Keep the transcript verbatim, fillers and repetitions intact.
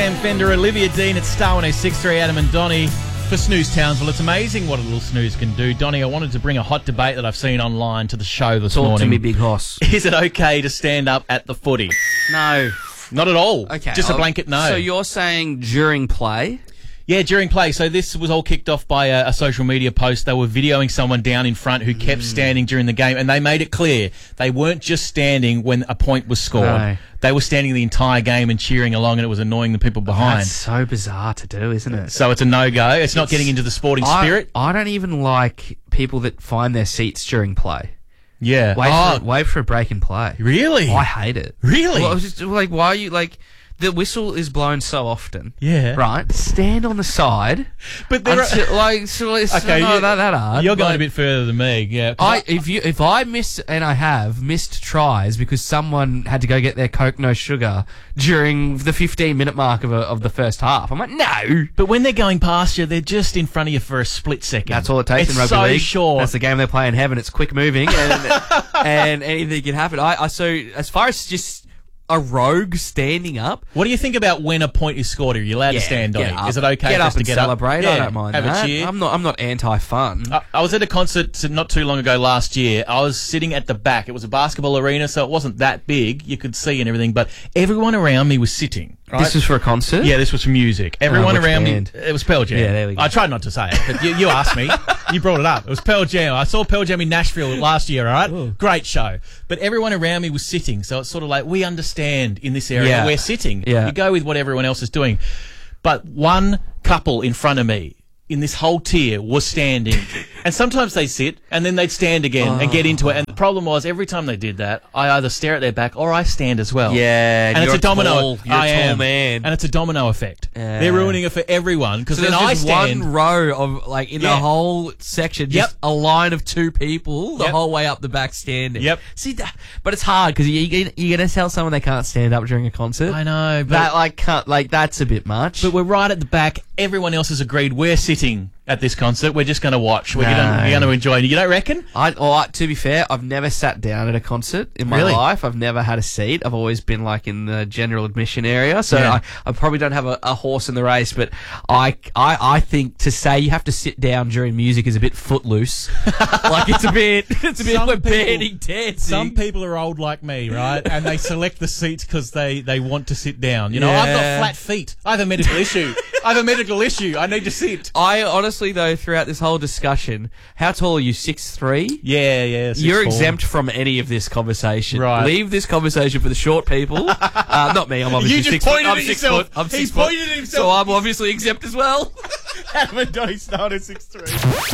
Sam Fender, Olivia Dean. It's Star one oh six three, Adam and Donnie for Snooze Townsville. It's amazing what a little snooze can do. Donnie, I wanted to bring a hot debate that I've seen online to the show this Talk morning. to me, big hoss. Is it okay to stand up at the footy? No. Not at all. Okay. Just a I'll- blanket no. So you're saying during play? Yeah, during play. So this was all kicked off by a, a social media post. They were videoing someone down in front who kept standing during the game, and they made it clear they weren't just standing when a point was scored. No. They were standing the entire game and cheering along, and it was annoying the people behind. That's so bizarre to do, isn't it? So it's a no-go. It's, not getting into the sporting I, spirit. I don't even like people that find their seats during play. Yeah. Wait, oh, for, wait for a break in play. really? I hate it. Really? Well, I was just like, why are you like? The whistle is blown so often. Yeah. Right. Stand on the side. But there are- until, like, so it's Okay, not you- that, that hard. You're going Like, a bit further than me. Yeah. 'cause I if you if I miss and I have missed tries because someone had to go get their Coke no sugar during the fifteen minute mark of a, of the first half, I'm like, no. But when they're going past you, they're just in front of you for a split second. That's all it takes it's in rugby so league. short. That's the game they play in heaven. It's quick moving and and anything can happen. I, I so as far as just a rogue standing up. What do you think about when a point is scored? Are you allowed to stand on get it? up. Is it okay Get just up to and get celebrate? up? I Yeah, don't mind have that. a cheer. I'm not. I'm not anti-fun. I, I was at a concert not too long ago last year. I was sitting at the back. It was a basketball arena, so it wasn't that big. You could see and everything, but everyone around me was sitting. Right? This was for a concert. Yeah, this was for music. Everyone which around band? me, it was Pearl Jam. Yeah, there we go. I tried not to say it, but you, you asked me. You brought it up. It was Pearl Jam. I saw Pearl Jam in Nashville last year, all right? Ooh. Great show. But everyone around me was sitting, so it's sort of like, we understand in this area, Yeah. we're sitting. Yeah. You go with what everyone else is doing. But one couple in front of me, in this whole tier, was standing. And sometimes they'd sit, and then they'd stand again and get into it. And the problem was, every time they did that, I either stare at their back or I stand as well. Yeah, and it's you're a domino. tall- you're I a tall am. man. And it's a domino effect. Yeah. They're ruining it for everyone because So then there's I just stand. one row of like in Yeah. the whole section, just Yep. a line of two people the Yep. whole way up the back standing. Yep. See, that, but it's hard because you, you, you're going to tell someone they can't stand up during a concert. I know, but, that like can't like that's a bit much. but we're right at the back. Everyone else has agreed we're sitting at this concert. We're just going to watch. We're No. going to enjoy it. You don't reckon? I, well, I- to be fair, I've never sat down at a concert in my Really? life. I've never had a seat. I've always been like in the general admission area. So Yeah. I, I probably don't have a, a horse in the race, but I, I, I think to say you have to sit down during music is a bit footloose. Like it's a bit, it's a bit Some we're people- banning dancing. Some people are old like me, right? And they select the seats because they, they want to sit down. You know, I've got Yeah. flat feet. I have a medical issue. I have a medical issue. I need to sit. I honestly, though, throughout this whole discussion, how tall are you? Six three? Yeah, yeah. six You're four. exempt from any of this conversation. Right. Leave this conversation for the short people. uh, not me. I'm obviously You just six pointed foot. I'm at six yourself. foot. I'm He six foot. pointed at himself. So I'm obviously exempt as well. Adam and Donnie started six three.